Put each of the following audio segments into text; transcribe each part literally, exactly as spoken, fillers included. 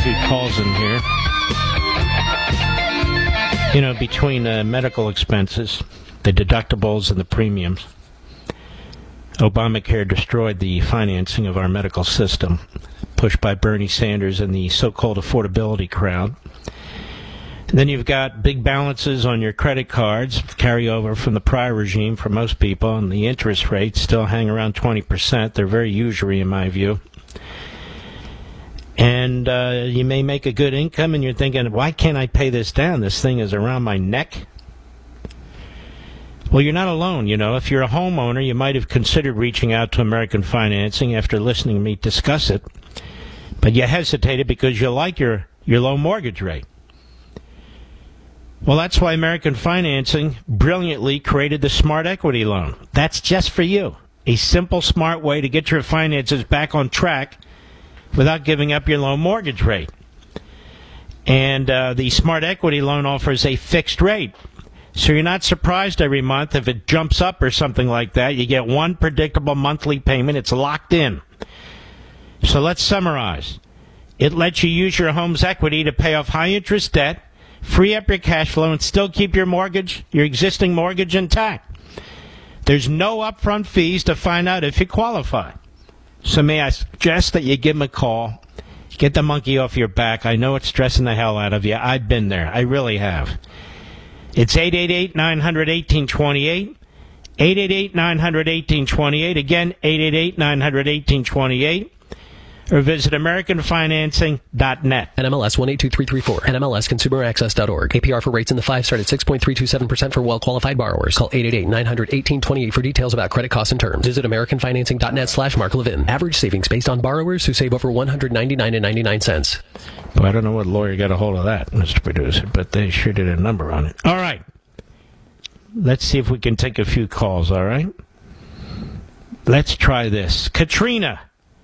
few calls in here. You know, between uh, medical expenses, the deductibles, and the premiums, Obamacare destroyed the financing of our medical system, pushed by Bernie Sanders and the so-called affordability crowd. And then you've got big balances on your credit cards, carryover from the prior regime for most people, and the interest rates still hang around twenty percent. They're very usury, in my view. And uh, you may make a good income, and you're thinking, why can't I pay this down? This thing is around my neck. Well, you're not alone, you know. If you're a homeowner, you might have considered reaching out to American Financing after listening to me discuss it, but you hesitated because you like your, your low mortgage rate. Well, that's why American Financing brilliantly created the Smart Equity Loan. That's just for you. A simple, smart way to get your finances back on track without giving up your low mortgage rate. And uh, the Smart Equity Loan offers a fixed rate. So you're not surprised every month if it jumps up or something like that. You get one predictable monthly payment. It's locked in. So let's summarize. It lets you use your home's equity to pay off high-interest debt, free up your cash flow, and still keep your mortgage, your existing mortgage intact. There's no upfront fees to find out if you qualify. So may I suggest that you give them a call, get the monkey off your back. I know it's stressing the hell out of you. I've been there. I really have. It's eight eight eight, nine hundred, eighteen twenty-eight, eight eight eight, nine hundred, eighteen twenty-eight. Again, eight eight eight, nine hundred, eighteen twenty-eight. Or visit American Financing dot net. N M L S one eight two three three four. N M L S consumer access dot org. A P R for rates in the five start at six point three two seven percent for well-qualified borrowers. Call eight eight eight, nine hundred, eighteen twenty-eight for details about credit costs and terms. Visit American Financing dot net slash Mark Levin. Average savings based on borrowers who save over one hundred ninety-nine dollars and ninety-nine cents. Well, I don't know what lawyer got a hold of that, Mister Producer, but they sure did a number on it. All right. Let's see if we can take a few calls, all right? Let's try this. Katrina,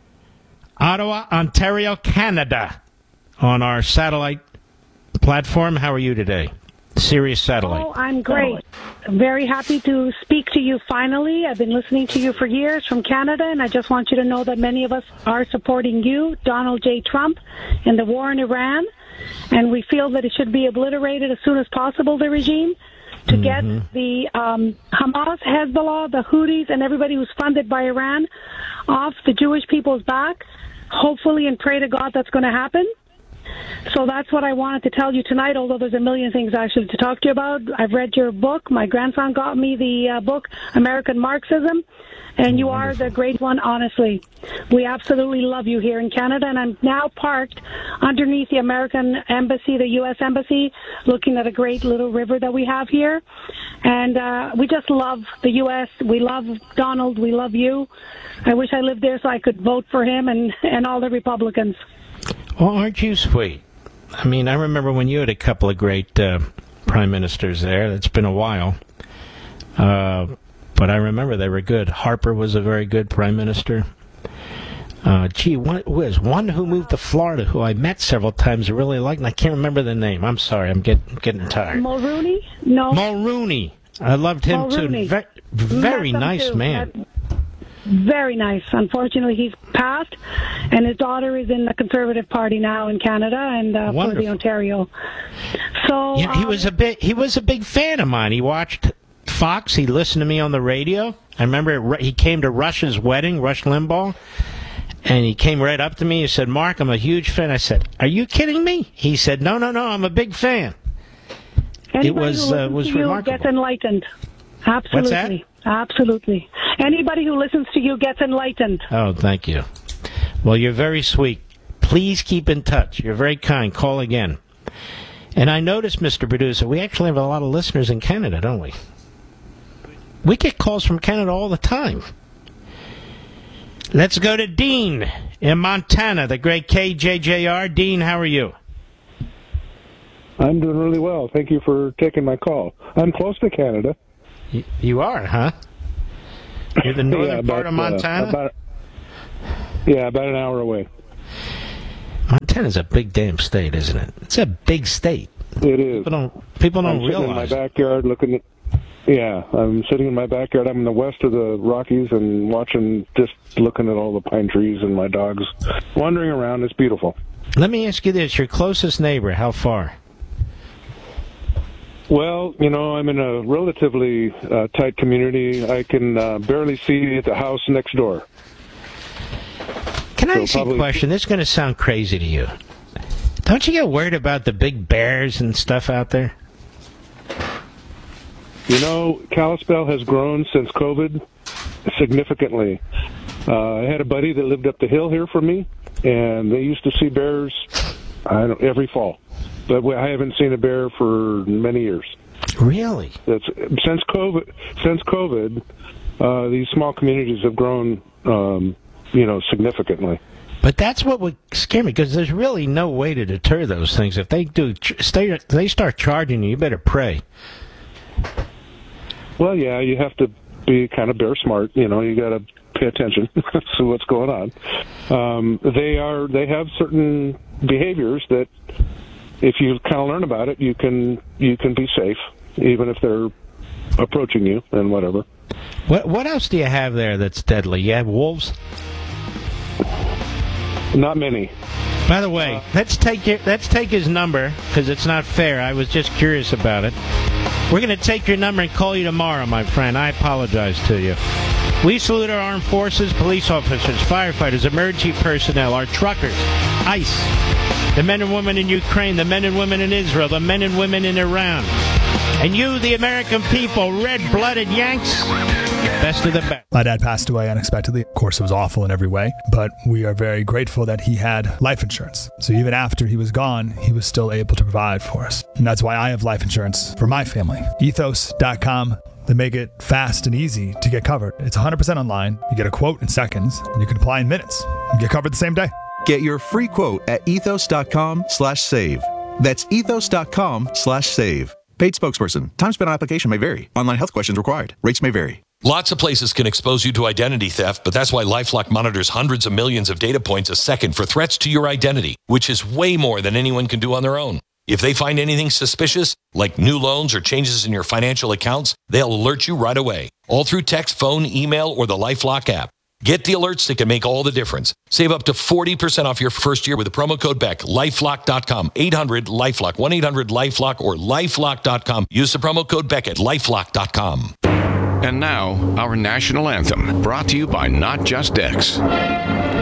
Ottawa, Ontario, Canada, on our satellite platform. How are you today? Sirius Satellite. Oh, I'm great. Very happy to speak to you finally. I've been listening to you for years from Canada, and I just want you to know that many of us are supporting you, Donald J. Trump, in the war in Iran, and we feel that it should be obliterated as soon as possible, the regime, to get mm-hmm. the um, Hamas, Hezbollah, the Houthis, and everybody who's funded by Iran off the Jewish people's back. Hopefully, and pray to God that's going to happen. So that's what I wanted to tell you tonight, although there's a million things actually to talk to you about. I've read your book. My grandson got me the uh, book, American Marxism, and you are the great one, honestly. We absolutely love you here in Canada, and I'm now parked underneath the American Embassy, the U S Embassy, looking at a great little river that we have here. And uh, we just love the U S. We love Donald. We love you. I wish I lived there so I could vote for him and, and all the Republicans. Well, aren't you sweet? I mean, I remember when you had a couple of great uh, prime ministers there. It's been a while. Uh, but I remember they were good. Harper was a very good prime minister. Uh, gee, one was one who moved to Florida, who I met several times, I really liked, and I can't remember the name. I'm sorry, I'm getting getting tired. Mulrooney? No. Mulrooney. I loved him, Mulrooney. too. Ve- very nice too. man. That- Very nice. Unfortunately, he's passed, and his daughter is in the Conservative Party now in Canada and uh, for the Ontario. So yeah, he um, was a big he was a big fan of mine. He watched Fox. He listened to me on the radio. I remember he came to Rush's wedding, Rush Limbaugh, and he came right up to me and said, "Mark, I'm a huge fan." I said, "Are you kidding me?" He said, "No, no, no, I'm a big fan." Anybody it was who uh, was to you remarkable. gets enlightened. Absolutely. What's that? Absolutely. Anybody who listens to you gets enlightened. Oh, thank you. Well, you're very sweet. Please keep in touch. You're very kind. Call again. And I noticed, Mister Producer, we actually have a lot of listeners in Canada, don't we? We get calls from Canada all the time. Let's go to Dean in Montana, the great K J J R. Dean, how are you? I'm doing really well. Thank you for taking my call. I'm close to Canada. You, you are, huh? You're the northern yeah, about, part of Montana? Uh, about, yeah, about an hour away. Montana's a big damn state, isn't it? It's a big state. It is. People don't, people don't I'm realize. sitting in my backyard looking at... Yeah, I'm sitting in my backyard. I'm in the west of the Rockies and watching, just looking at all the pine trees and my dogs wandering around. It's beautiful. Let me ask you this. Your closest neighbor, how far? Well, you know, I'm in a relatively uh, tight community. I can uh, barely see the house next door. Can I So ask you probably- a question? This is going to sound crazy to you. Don't you get worried about the big bears and stuff out there? You know, Kalispell has grown since COVID significantly. Uh, I had a buddy that lived up the hill here from me, and they used to see bears I don't, every fall. But we- I haven't seen a bear for many years. Really? That's since COVID. Since COVID, uh, these small communities have grown, um, you know, significantly. But that's what would scare me, because there's really no way to deter those things. If they do, stay, they start charging you, you better pray. Well, yeah, you have to be kind of bear smart. You know, you got to pay attention to what's going on. Um, they are. They have certain behaviors that, if you kind of learn about it, you can you can be safe, even if they're approaching you and whatever. What What else do you have there that's deadly? You have wolves? Not many. By the way, let's take your, let's take his number, because it's not fair. I was just curious about it. We're going to take your number and call you tomorrow, my friend. I apologize to you. We salute our armed forces, police officers, firefighters, emergency personnel, our truckers, ICE, the men and women in Ukraine, the men and women in Israel, the men and women in Iran. And you, the American people, red-blooded Yanks, best of the best. My dad passed away unexpectedly. Of course, it was awful in every way, but we are very grateful that he had life insurance. So even after he was gone, he was still able to provide for us. And that's why I have life insurance for my family. ethos dot com. They make it fast and easy to get covered. It's one hundred percent online. You get a quote in seconds, and you can apply in minutes. You get covered the same day. Get your free quote at ethos dot com slash save. That's ethos dot com slash save. Paid spokesperson. Time spent on application may vary. Online health questions required. Rates may vary. Lots of places can expose you to identity theft, but that's why LifeLock monitors hundreds of millions of data points a second for threats to your identity, which is way more than anyone can do on their own. If they find anything suspicious, like new loans or changes in your financial accounts, they'll alert you right away, all through text, phone, email, or the LifeLock app. Get the alerts that can make all the difference. Save up to forty percent off your first year with the promo code Beck. lifelock dot com, eight hundred LifeLock, one eight hundred LifeLock, or lifelock dot com. Use the promo code Beck at lifelock dot com. And now, our national anthem, brought to you by Not Just X.